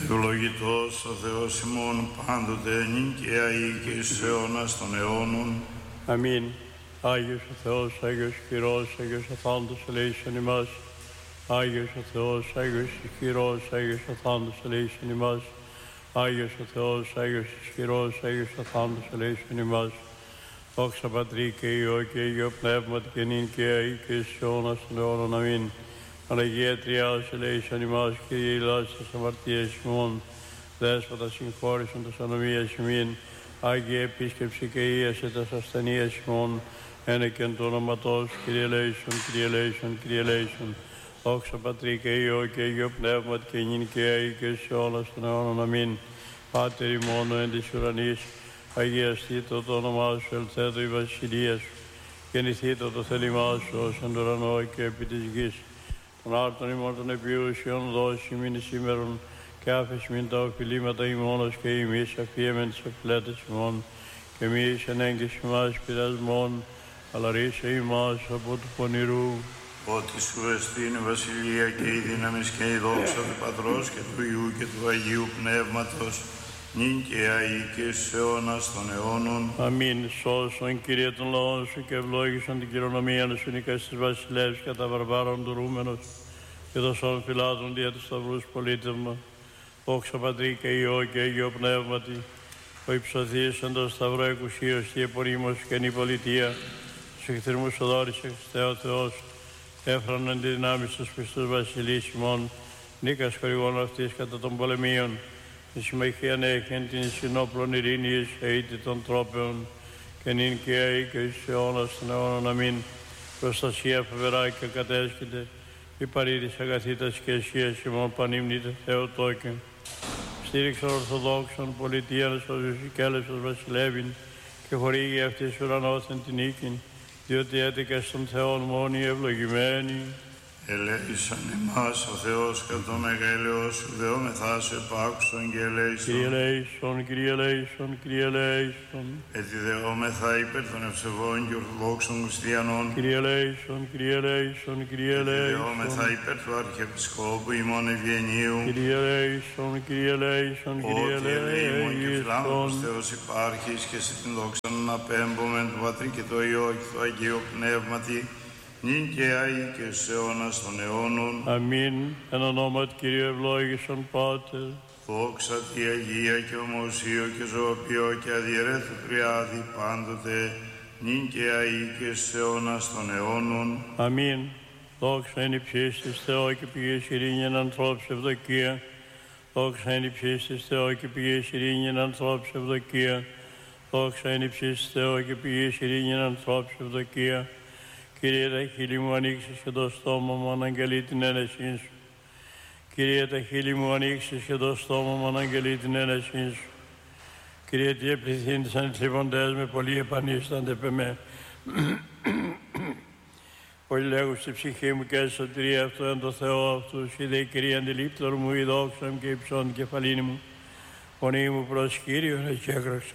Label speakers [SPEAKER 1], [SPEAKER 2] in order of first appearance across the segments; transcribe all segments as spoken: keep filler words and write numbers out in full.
[SPEAKER 1] Ευλογητός ο Θεός ημών πάντοτε νυν και αεί και εις αιώνας των αιώνων.
[SPEAKER 2] Αμήν. Άγιος ο Θεός, Άγιος Χειρός, Άγιος ο Θάνατος ελέησον ημάς. Άγιος ο Θεός, Άγιος Ισχυρός, Άγιος ο Θάνατος ελέησον ημάς. Άγιος ο Θεός, Άγιος Ισχυρός, Άγιος ο Θάνατος ελέησον ημάς. Δόξα Πατρί και Υιό και Υιό Πνεύματι και νυν και αεί και εις αιώνας των αιώνων. Αμήν. Παναγία Τριάς ελέησον ημάς, Κύριε ηλάσης τας αμαρτίας ημών. Δέσποτα συγχώρησον τας ανομίας ημίν. Άγιε επίσκεψη και ίασε τας ασθενείας ημών. Ένεκεν του ονόματός, Κύριε ελέησον, Κύριε ελέησον, Κύριε ελέησον. Δόξα Πατρί και Υιό και Υιό Πνεύματι και νυν και αεί και εις αιώνας των αιώνων. Αμήν. Πάτερ ημών εν της ουρανής, αγιαστήτω το όνομά σου, ελθέτω η βασιλεία σου. Γεννηθήτω το θέλημά σου ως εν ουρανό και επί της γης. Των άρτων ημών των επιούσιων δώσει μην σήμερον και άφες μην τα οφειλήματα ημώνος και ημείς αφιέμεν τις οφειλέτες ημών και εμείς εν έγκυση μας πειρασμών, αλλά ρίσε ημάς από του πονηρού.
[SPEAKER 1] Ότι σου εστίν η βασιλεία και η δύναμη και η δόξα του Πατρός και του Υιού και του Αγίου Πνεύματος, νυν και αεί και εις αιώνας των αιώνων.
[SPEAKER 2] Αμήν. Σώσον, Κύριε, των λαών σου και ευλόγησον την κληρονομία σου νικάς της βασιλεύς και τα βαρβάρων δρούμενος και δωσόν φυλάτων δια του σταυρούς πολίτευμα. Δόξα Πατρί και Υιό και Αγίο Πνεύματι, ο υψωθείς εν το σταυρό εκουσίως τη επωνύμως και η πολιτεία, τους εχθρμούς οδόρισε Χριστέ ο Θεός, έφραναν τη δυνάμει στους πιστούς βασιλείς ημών, νίκας χορηγών αυτής κατά των πολεμίων, τη συμμαχίαν έχεν την συνόπλων ειρήνης αίτη των τρόπεων, και νυν και αεί και εις αιώνας των αιώνων. Αμήν. Προστασία φοβερά και κατέσχεται, η παρήδης αγαθήτας και αισίας ημών πανύμνητε Θεοτόκε. Στήριξαν Ορθοδόξων πολιτείαν σώζους οικέλευσος βασιλεύειν και χορήγει αυτής ουρανόθεν την νίκην, διότι έτεικα στον Θεόν μόνοι ευλογημένοι.
[SPEAKER 1] Ελέησον ημάς ο Θεός κατ' το μεγαλειό σου, δεόμεθά σου επάκουσον και ελέησον.
[SPEAKER 2] Κύριε ελέησον, Κύριε ελέησον, Κύριε ελέησον.
[SPEAKER 1] Έτσι δεόμεθα υπέρ των ευσεβών και ορθοδόξων χριστιανών.
[SPEAKER 2] Κύριε ελέησον, Κύριε ελέησον, Κύριε ελέησον.
[SPEAKER 1] Έτσι δεόμεθα υπέρ του Αρχιεπισκόπου ημών Ευγενίου.
[SPEAKER 2] Κύριε ελέησον, Κύριε ελέησον, Κύριε
[SPEAKER 1] Ότι ελεήμων και φιλάνθρωπος
[SPEAKER 2] ελέησον.
[SPEAKER 1] Θεός υπάρχεις και σε την δόξα να απέμπομεν του Πατρί και το Υιό και το Αγίο Πνεύματι, νυν και αεί και εις αιώνας των αιώνων.
[SPEAKER 2] Αμήν. Εν ονόματι Κύριε ευλόγησον Πάτερ.
[SPEAKER 1] Δόξα τη Αγία και ομοσίο και ζωοποιό και αδιαιρέτου Τριάδη πάντοτε, νυν και αεί και εις αιώνας των αιώνων.
[SPEAKER 2] Αμήν. Δόξα εν υψίστης Θεό και πηγής ειρήνην ανθρώπους ευδοκία. Δόξα εν υψίστης Θεό και πηγής ειρήνην ανθρώπους ευδοκία. Δόξα εν υψίστης Θεό και πηγής ειρήνην ανθρώπους ευδοκία. Κύριε, τα χείλη μου ανοίξεις και το στόμα μου αναγγελεί την ένεσή σου. Κύριε, τα χείλη μου ανοίξεις και το στόμα μου αναγγελεί την ένεσή σου. Κύριε, τι επληθύντησαν οι θλιβοντές με, πολλοί επανίστανται πε με. Πολλοί λέγουν στη ψυχή μου και στη σωτηρία αυτό εν το Θεό αυτούς. Είδε η Κυρία αντιλήπτωρ μου, η δόξα μου και υψών την κεφαλήνη μου. Φωνή μου προς Κύριον εκέκραξε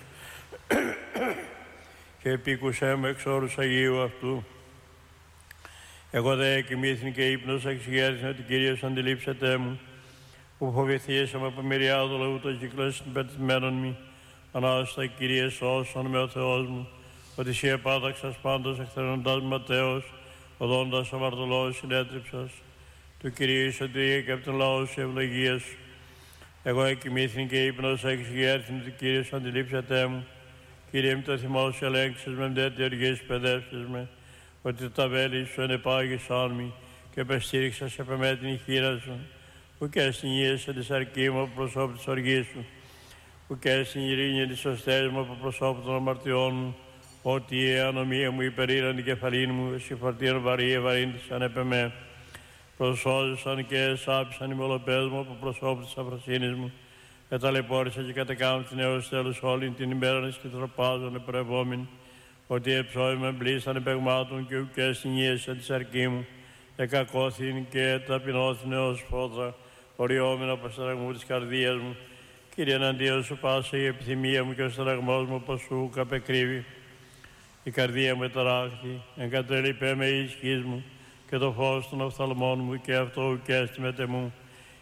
[SPEAKER 2] και επίκουσέ με εξ όρους Αγίου αυτού. Εγώ δε κοιμήθην και ύπνος αξιγέριθην ότι Κύριος αντιλήψετε μου, που φοβηθήσαμε από μυριάδο λαού το κυκλώσιν πετυμένων μη. Ανάστα Κύριε σώσον με ο Θεός μου, ότι σύ επάταξας πάντως εχθρενοντάς Ματέος, οδόντας αμαρτωλός συνέτριψας. Του Κυρίου σωτηρία και από τον λαό σου ευλογία σου. Εγώ εκοιμήθην και ύπνος εξηγέρθην ότι Κύριος αντιλήψατε μου. Κύριε μη το θυμό σου ελέγξεις με μδέτη οργής παιδεύσεις με, ότι τα βέλη σου ενεπάγησαν μη και επεστήριξας επ' εμέ την χείρα σου, που και στην ίεση της αρκή μου από προσώπου της οργής σου, που και στην ειρήνη της σωστές μου από προσώπου των αμαρτιών μου, ότι η ανομία μου υπερήραν την κεφαλήν μου, εσύ φορτίαν βαρύ ευαρύντησαν επ' εμέ. Προσώζησαν και εσάπησαν οι μολοπές μου από προσώπου της αφροσύνης μου, καταλαιπώρησα και κατεκάμψη έως τέλους όλην την ημέραν και τροπάζων επρευόμην, ότι εψώμεν πλήσαν επεγμάτων και ουκέ στην ίεση της αρκή μου, εκακώθην και ταπεινώθην έως φόδρα, οριόμενα από στραγμού της καρδίας μου. Κύριε, εναντίον σου πάσα η επιθυμία μου και ο στραγμός μου από σου καπεκρύβει. Η καρδία μου εταράχθη, εγκατέλειπε με η ισχύς μου και το φως των οφθαλμών μου και αυτό ουκέστημετε μου.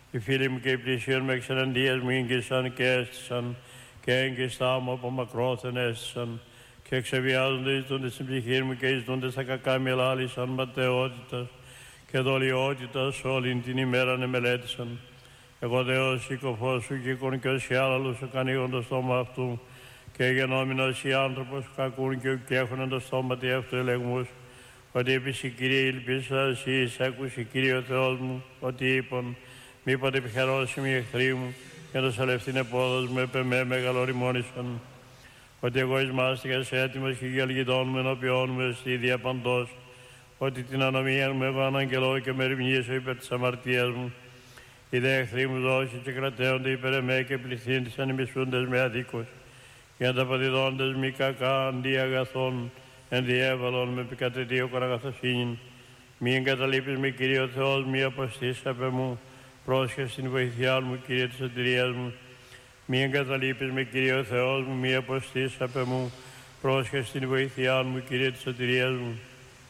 [SPEAKER 2] Οι φίλοι μου και οι πλησίον με εξεναντίας μου ήγγισαν και έστησαν, και έγκυστά μου από μακρόθεν έστησαν, και εξεβιάζονται εις δούνται στην ψυχή μου και εις δούνται στα κακά μελάλησαν ματαιότητας και δολιότητας όλην την ημέραν εμελέτησαν. Εγώ δε ως οικοφός σου κύκον και ως άλλαλους σου κανήγον το στόμα αυτού, και γενόμενος οι άνθρωπος κακούν και ουκέχουν το στόμα τι αυτού ελεγμούς, ότι είπες η Κύριε ήλπισα εσύ εισέκουσι Κύριε ο Θεός μου, ότι είπαν μήποτε επιχαιρώσιμοι οι εχθροί μου, και το σαλευτήν επόδος μου επ' εμέ μεγαλοριμόνησαν. Ότι εγώ εις μάστιγας έτοιμος και γελγητών μου ενώπιόν μου εστί διαπαντός, ότι την ανομία μου εγώ αναγγελώ και με ρημνήσω υπέρ της αμαρτίας μου. Οι δε εχθροί μου δώσει και κρατέονται υπέρ εμέ και πληθύντησαν οι μισούντες με αδίκως, και ανταποδιδόντες μη κακά αντί αγαθών, εν διέβαλον με επικατετίω καραγαθοσύνην. Μη εγκαταλείπεις με Κύριε ο Θεός, μη αποστείς απ' εμού, πρόσχεσαι στην βοηθειά μου, Κύριε της σωτηρίας μου. Μη εγκαταλείπεις με Κύριε ο Θεός μου, μη αποστείς απ' εμού, πρόσχεσαι στην βοηθειά μου, Κύριε της σωτηρίας μου.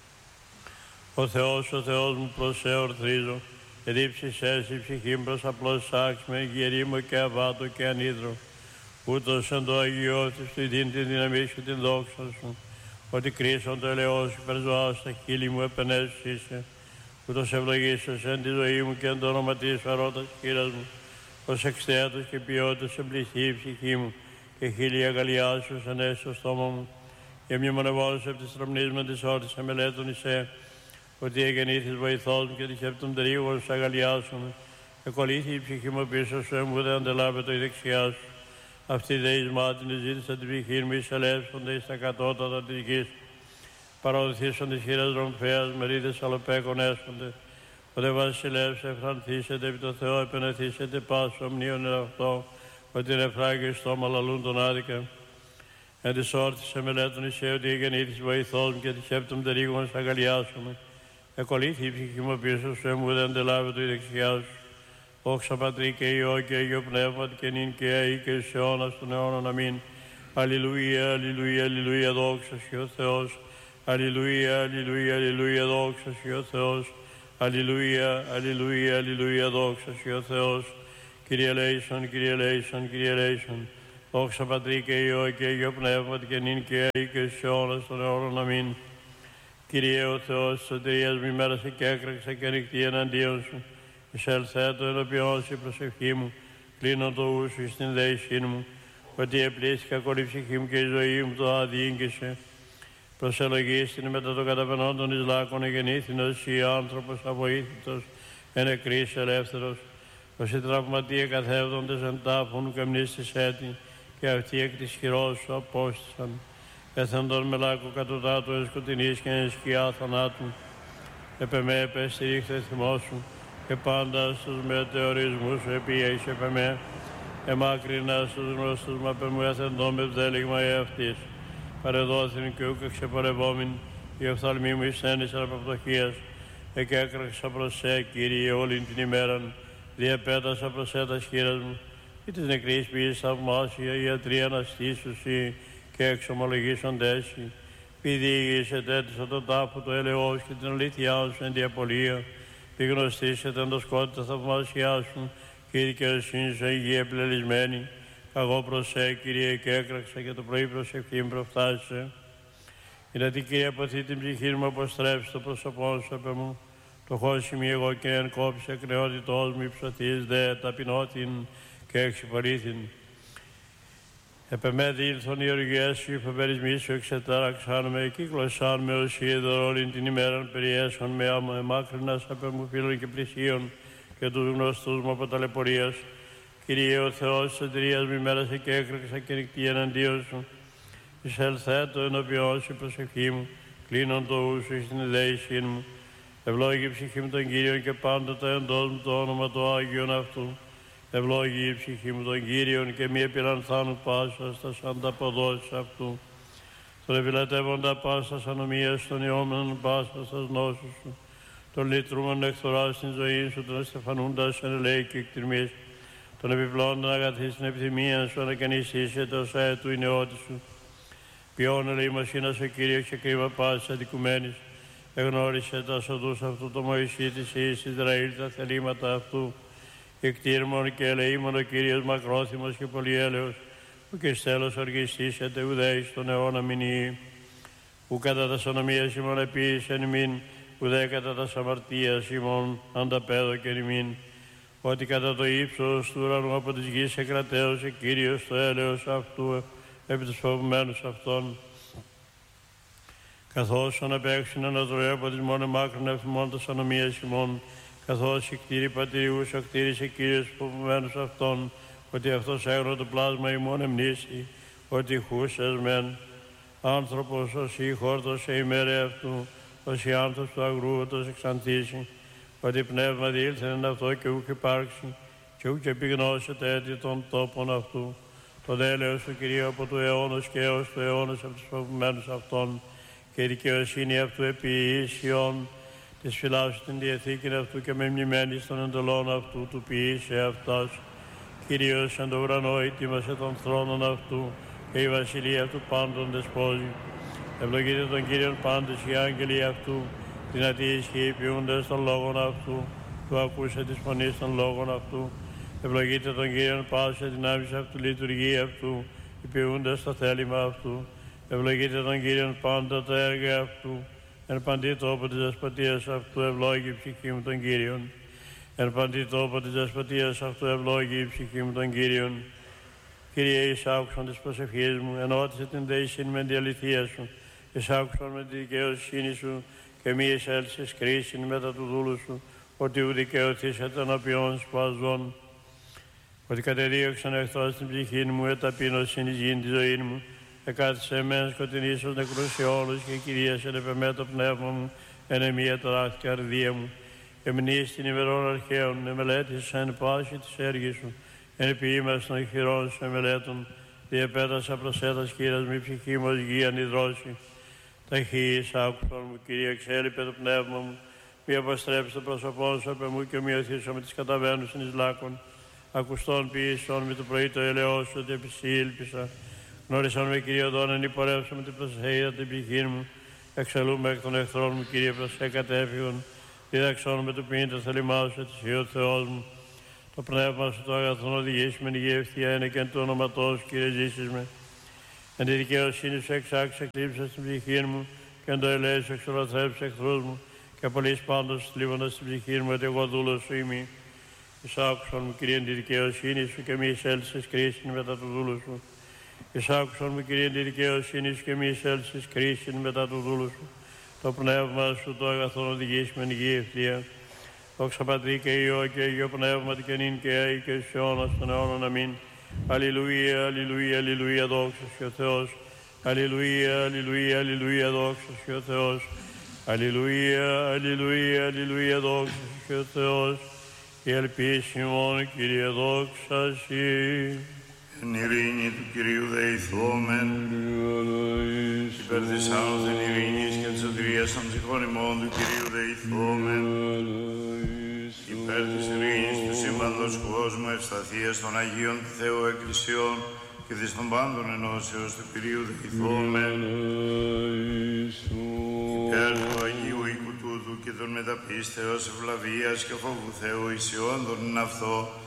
[SPEAKER 2] Ο Θεός, ο Θεός μου, προς σε ορθρίζω, εδίψεις έσυ ψυχή προς απλώς σάξ με γερήμο και αβάτο και ανίδρο. Ούτως εν το αγιώθης του δίν την δύναμή σου την δόξα σου, ότι κρίσον το ελαιό σου περζωά στα χείλη μου επενέσεις είσαι. Ούτως ευλογήσας εν τη ζωή μου και εν το όνομα της αρώτας χείρας μου, ως εξθέτως και ποιότητας εμπληθεί η ψυχή μου, και χείλη αγαλιά σου σαν έσαι στο στόμα μου. Και μη μονευόλους επ' της τρομνής με της όρτης εμελέτων εισέ, ότι εγεννήθης βοηθός μου και της επ' των τρίγων σου αγαλιάσουμε. Εκολύθη η ψυχή μου πίσω σου, εμού δε αντελάβετο η δεξιά σου. Αυτή δε εις μάτιν ζήτησα την ψυχή μου, εισελεύσονται εις τα κατώτατα της γης. Παροδοθήσονται εις χείρας ρομφέας, μερίδες αλοπέκων έσχονται. Ο δε βασιλεύς εφρανθήσετε επί το Θεό, επενεθήσετε πάσο ομνίον εν αυτό, ότι ρεφράγει στόμα λαλούν τον άδικα. Εν της όρτης εμελέτων εισέ, ότι εγεννήθης βοηθός μου και της επ' των τερίγων σ' αγαλιάσουμε. Εκολύθη η ψυχή μου πίσω σου, εμού δε αντελάβετο η δεξιά σου. Δόξα Πατρί και Υιό και Αγίο Πνεύματι και νυν και αεί και εις αιώνας των αιώνων. Αμήν. Αλληλούια, αλληλούια, αλληλούια, δόξα Συ ο Θεός. Αλληλούια, αλληλούια, αλληλούια, δόξα Συ ο Θεός. Αλληλούια, αλληλούια, αλληλούια, δόξα Συ ο Θεός. Κύριε ελέησον, Κύριε ελέησον, Κύριε ελέησον. Δόξα Πατρί και Υιό και Αγίο Πνεύματι και νυν και αεί και εις αιώνας των αιώνων. Αμήν. Κύριε ο Θεός, σωτηρίας μου ημέρασε και έκραξα και ανοιχτή εναντίον σου. Εισελθέτω ενώπιόν σου η προσευχή μου, κλείνω το ου σου στην δέησή μου, ότι επλήθηκα κολλή ψυχή μου και η ζωή μου το αδιήγγισε. Προσελογίστην μετά το καταπενόντων εις λάκων εγεννήθηνος ή άνθρωπος αβοήθητος, εν εκρής ελεύθερος. Όσοι τραυματίε καθεύδοντες εν τάφων και μνήστης έτη, και αυτοί εκ της χειρός σου απόστησαν. Έθεντον με λάκκο κατωτάτου εν σκοτεινής και εν σκιά θανάτου. Επ' εμέ επεστηρίχθε θυμός σου, και πάντα στους μετεωρισμούς σου επίεης επ' εμέ, εμάκρινα στους γνώστους μα πε μου έθεντον με βδέλιγμα εαυτής. Παρεδόθην και ούκ εξεπορευόμην, η οφθαλμή μου εισθένησαν από πτωχίας, εκέκραξα προς σε, Κύριε, όλην την ημέραν, διεπέτασα προς σε τας χείρας μου, ή της νεκρής ποιής θαυμάσια, η ιατροί αναστήσουσι και εξομολογήσοντες σοι. Ποι διηγήσετε έτησα το τάφο το ελαιός και την αλήθειά σου εν διαπολία, ποι γνωστήσετε εν το σκότη τα θαυμάσια σου, και η δικαιοσύνη σου υγεία επιλελισμένη. Καγώ προς σε, Κύριε, και έκραξα και το πρωί προσευχή μου προφθάσισε. Γιατί, Κύριε, αποθεί την ψυχή μου, αποστρέψει το πρόσωπό σου επ' μου. Το χώσιμη εγώ και εν κόψε κρεότητός μου υψωθείς δε ταπεινώτην και εξυπολήθην. Επ' εμέ δήλθον οι οργές σου, οι φοβερισμοί σου εξετάραξαν με, κύκλωσαν με ως είδωρ όλην την ημέραν, περιέσχον με άμα εμάκρυνας απ' εμού φίλων και πλησίων και τους γνωστούς μου από ταλαιπωρίας. Κύριε ο Θεός, σωτηρίας μου ημέρασε και έκραξα και νυχτή εναντίον σου. Εισελθέτω ενώπιόν σου η προσευχή μου, κλείνον το ου σου στην δέησή μου. Ευλόγη η ψυχή μου τον Κύριον και πάντοτε εντός μου το όνομα του Άγιον αυτού. Ευλόγη η ψυχή μου τον Κύριον και μη επιρανθάνου πάσα στα ανταποδόσεις αυτού. Τον επιλατεύοντα πάσα ανομίας των ιόμενων πάσα στα νόσους σου. Τον λύτρούμεν εκθορά στην ζωή σου, τον στεφανούντας εν ελέη και εκτιρμής. Τον επιπλώντων αγαθή στην επιθυμία σου, ανακαινιστήσετε ως αέτου η νεότη σου. Ποιόν ελεημοσύνας ο Κύριος και κρίμα πάσης αντικουμένης. Εγνώρισε τα σοδούς αυτού το Μωυσή της Ιης Ισραήλ τα θελήματα αυτού. Εκτήρμον και ελεήμον ο Κύριος μακρόθυμος και πολυέλεος, που και στέλος οργιστήσεται ουδέης τον αιώνα μηνύει, που κατά τας ονομίας ημών επίησεν ημίν, ουδέ κατά τας αμαρτίας ημών ανταπέδοκεν ημίν, ότι κατά το ύψος του ουρανού από της γης εκρατέωσε Κύριος το έλεος αυτού επί τους φοβουμένους αυτών. Καθώς αναπέξουν ανατροέ από τις μόνε μάκρων εφημών τας ανομίας ημών, καθώς η κτήρη πατηριούς ακτήρισε Κύριος τους φοβουμένους αυτών, ότι αυτός έγνω το πλάσμα ημών εμνήσει, ότι χούσες μεν. Άνθρωπος όσοι χόρτωσε ημέρε αυτού, όσοι άνθρωπος του αγρού ότος εξανθήσει, ότι πνεύμα διήλθεν εν αυτό και ούκ υπάρξει, και ούκ επιγνώσεται έτη των τόπων αυτού. Τον έλεος του Κυρίου από του αιώνος και έως του αιώνος από τους φοβουμένους αυτών, και η δικαιοσύνη αυτού επί ίσιον, της φυλάσσου την διαθήκην αυτού και με μνημένης των εντολών αυτού του ποιήσε αυτάς. Κυρίως εν το ουρανό ετοίμασε των θρόνων αυτού, και η βασιλεία του πάντων δεσπόζει. Ευλογείτε τον Κύριον πάντες οι άγγελοι αυτού, δυνατοί ισχύοι ποιούντες των λόγων αυτού, του ακούσε της φωνής των λόγων αυτού. Ευλογείτε τον Κύριον πάσε δυνάμεις αυτού, λειτουργία αυτού, ποιούντες το θέλημα αυτού. Ευλογείτε τον Κύριον πάντα τα έργα αυτού, εν παντή τόπο της δεσποτείας αυτού ευλόγη η ψυχή μου τον Κύριον. Εν παντή τόπο της δεσποτείας αυτού ευλόγη η ψυχή μου τον Κύριον. Κύριε, εις άκουσον της προσευχής μου, ενώτισε την δεήσιν με την αληθεία σου, εις άκουσον με τη δικαιοσύνη σου και μη εισέλθεις κρίσιν μετά του δούλου σου, ότι ου δικαιωθήσετε ενώπιον σπαζών. Ότι κατεδίωξαν εχθρός στην ψυχή μου, εταπείνωσιν εις γην τη ζωή μου, εκάθισε εμέν σκοτεινής ως νεκρούς αιώνους και κυρίασε επεμέ το πνεύμα μου, εν εμία ταράχτη καρδία μου. Εμνείς την ημερών αρχαίων, εμελέτησα εν πάση της έργης σου, εν ποιήμας των χειρών σου εμελέτων, διεπέτασα προσέτας χείρας μη ψυχή μου ως γη ανιδρώσει. Ταχύης άκουσον μου, Κύριε, εξέλιπε το πνεύμα μου, μη αποστρέψει το πρόσωπό σου απ' εμού και ομοιωθήσω με τις καταβαίνουσιν εις λάκων. Ακουστών ποιήσεων με το πρωί το ελαιό σου, ότι επί σοι ήλπισα. Γνώρισαν με, Κύριε, οδόν εν υπορεύσω με την προσεχεία την ψυχή μου. Εξελούμε εκ των εχθρών μου, Κύριε, προς σε κατέφυγον. Διδαξών με το ποιήν το θέλημά σου, της Υιού Θεός μου. Το πνεύμα σου το αγαθόν οδηγήσει με υγεία ευθεία είναι και εν του όνοματός σου, Κύριε, ζήσεις με. Εν τη δικαιοσύνη σου εξάξεις, εκλείψες την ψυχή μου, και εν το ελέη σου εξολοθρέψεις εχθρούς μου, και απολύς πάντως θλίβοντας την ψυχή μου, ότι εγώ δούλος σου είμαι. Εις άκουσον μου, Κύριε, εν τη δικαιοσύνη σου, και μη εισέλθεις κρίσιν μετά του δούλου σου. Εις άκουσον μου, Κύριε, εν τη δικαιοσύνη σου, και μη εισέλθεις κρίσιν μετά του δούλου σου. Το πνεύμα σου το αγαθόν οδηγήσει με υγεία ευθεία. Δόξα Πατρί και Υιό και Υιό Πνεύματι και νυν και αεί και στους αιώνας των αιώνων. Αμήν. Αλληλούια, αλληλούια, αλληλούια, δόξα σου ο Θεός. Αλληλούια, αλληλούια, αλληλούια, δόξα σου ο Θεός. Αλληλούια, αλληλούια, αλληλούια, δόξα σου ο Θεός. Και ελπίσιμον, Κύριε, δόξα σοι.
[SPEAKER 1] Εν ειρήνη του Κυρίου δεηθόμεν, υπέρ της άνωθεν ειρήνης και της σωτηρίας των ψυχών ημών του Κυρίου δεηθόμεν, υπέρ της ειρήνης του σύμπαντος κόσμου, ευσταθίας των Αγίων του Θεού Εκκλησιών και της των πάντων ενώσεως του Κυρίου δεηθόμεν, υπέρ του Αγίου οίκου τούτου και των μεταπίστεως ευλαβίας και φόβου Θεού ισιόντων εν αυτό,